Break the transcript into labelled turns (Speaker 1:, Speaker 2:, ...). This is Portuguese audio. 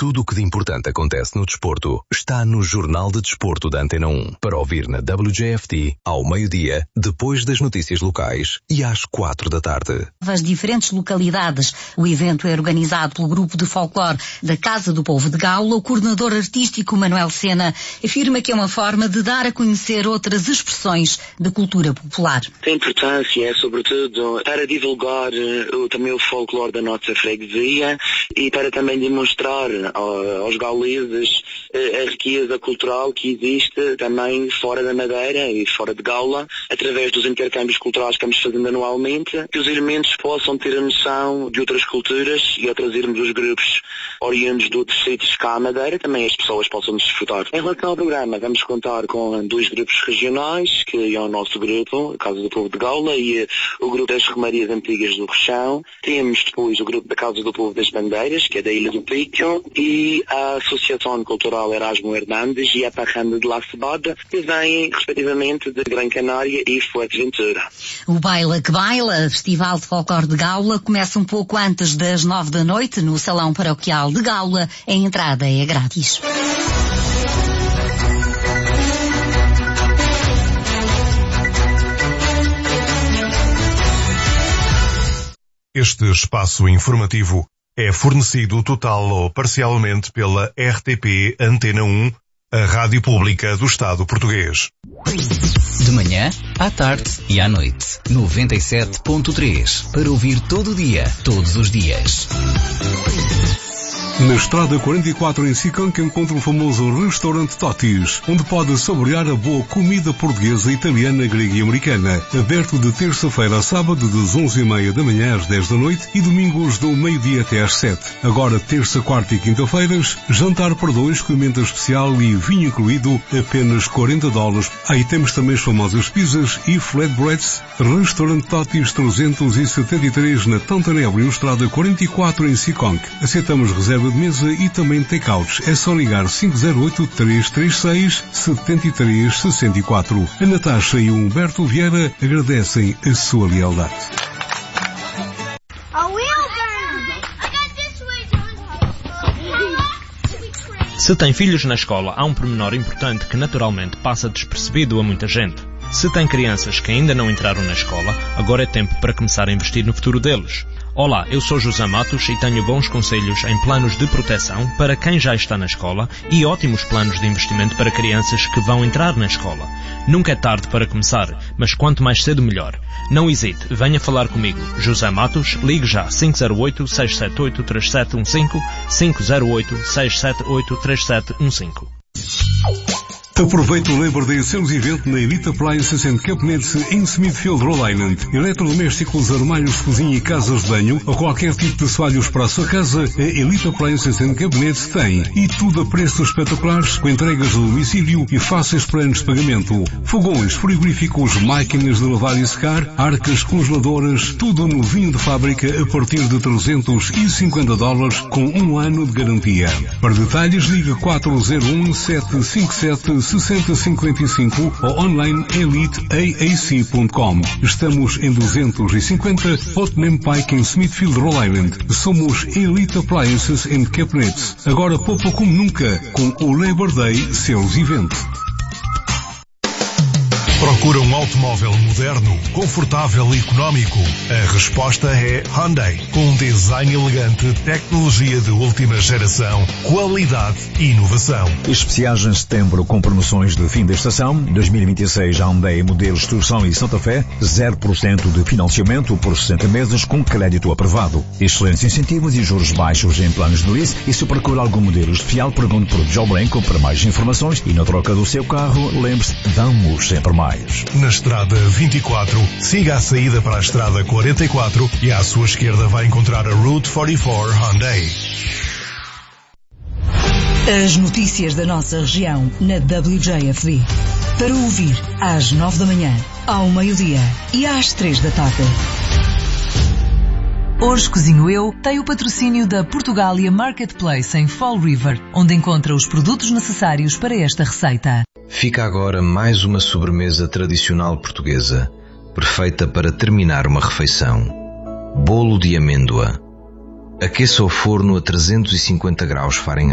Speaker 1: Tudo o que de importante acontece no desporto está no Jornal de Desporto da Antena 1. Para ouvir na WJFT, ao meio-dia, depois das notícias locais e às 4 da tarde.
Speaker 2: As diferentes localidades. O evento é organizado pelo Grupo de Folclore da Casa do Povo de Gaula. O coordenador artístico Manuel Sena afirma que é uma forma de dar a conhecer outras expressões da cultura popular.
Speaker 3: Tem importância, sobretudo, para divulgar também o folclore da nossa freguesia e para também demonstrar aos gauleses a riqueza cultural que existe também fora da Madeira e fora de Gaula, através dos intercâmbios culturais que vamos fazendo anualmente, que os elementos possam ter a noção de outras culturas e ao trazermos os grupos oriundos de outros sítios cá à Madeira, também as pessoas possam desfrutar. Em relação ao programa, vamos contar com 2 grupos regionais, que é o nosso grupo, a Casa do Povo de Gaula, e o grupo das Romarias Antigas do Rochão. Temos depois o grupo da Casa do Povo das Bandeiras, que é da Ilha do Pico, e a Associação Cultural Erasmo Hernandes e a Parranda de La Cebada, que vêm, respectivamente, de Gran Canária e Fuerteventura.
Speaker 2: O Baila que Baila, Festival de Folclore de Gaula, começa um pouco antes das 9 da noite no Salão Paroquial de Gaula. A entrada é grátis.
Speaker 4: Este espaço informativo é fornecido total ou parcialmente pela RTP Antena 1, a rádio pública do Estado português.
Speaker 5: De manhã, à tarde e à noite. 97.3. Para ouvir todo o dia, todos os dias.
Speaker 6: Na Estrada 44 em Sicanque encontra o famoso restaurante Totis, onde pode saborear a boa comida portuguesa, italiana, grega e americana. Aberto de terça-feira a sábado, das 11h30 da manhã às 10 da noite e domingos do meio-dia até às 7. Agora, terça, quarta e quinta-feiras, jantar para 2 com emenda especial e vinho incluído, apenas $40. Aí temos também as famosas pizzas e flatbreads. Restaurante Totis 373 na Tantanébrio, Estrada 44 em Sicanque. Aceitamos reserva de mesa e também take-outs. É só ligar 508-336-7364. A Natasha e o Humberto Vieira agradecem a sua lealdade.
Speaker 7: Se tem filhos na escola, há um pormenor importante que naturalmente passa despercebido a muita gente. Se tem crianças que ainda não entraram na escola, agora é tempo para começar a investir no futuro deles. Olá, eu sou José Matos e tenho bons conselhos em planos de proteção para quem já está na escola e ótimos planos de investimento para crianças que vão entrar na escola. Nunca é tarde para começar, mas quanto mais cedo melhor. Não hesite, venha falar comigo. José Matos, ligue já 508-678-3715, 508-678-3715.
Speaker 6: Aproveite o Labor Day Sales Event na Elite Appliances and Cabinets em Smithfield, Rhode Island. Eletrodomésticos, armários de cozinha e casas de banho, ou qualquer tipo de assoalhos para a sua casa, a Elite Appliances and Cabinets tem. E tudo a preços espetaculares, com entregas de domicílio e fáceis planos de pagamento. Fogões, frigoríficos, máquinas de lavar e secar, arcas congeladoras, tudo novinho de fábrica a partir de $350 com 1 ano de garantia. Para detalhes, ligue 401-757-6055 ou online eliteaac.com. Estamos em 250 Putnam Pike em Smithfield, Rhode Island. Somos Elite Appliances and Cabinets. Agora poupa como nunca com o Labor Day Sales Event.
Speaker 4: Procura um automóvel moderno, confortável e económico? A resposta é Hyundai. Com um design elegante, tecnologia de última geração, qualidade e inovação.
Speaker 8: Especiais em setembro com promoções de fim da estação. 2026 Hyundai modelos Tucson e Santa Fé. 0% de financiamento por 60 meses com crédito aprovado. Excelentes incentivos e juros baixos em planos de lease. E se procura algum modelo especial, pergunte por Joe Blanco para mais informações. E na troca do seu carro, lembre-se, damos sempre mais.
Speaker 4: Na Estrada 24, siga a saída para a Estrada 44 e à sua esquerda vai encontrar a Route 44 Hyundai.
Speaker 9: As notícias da nossa região na WJFD. Para ouvir às 9 da manhã, ao meio-dia e às 3 da tarde. Hoje Cozinho Eu tem o patrocínio da Portugália Marketplace em Fall River, onde encontra os produtos necessários para esta receita.
Speaker 10: Fica agora mais uma sobremesa tradicional portuguesa, perfeita para terminar uma refeição. Bolo de amêndoa. Aqueça o forno a 350 graus Fahrenheit.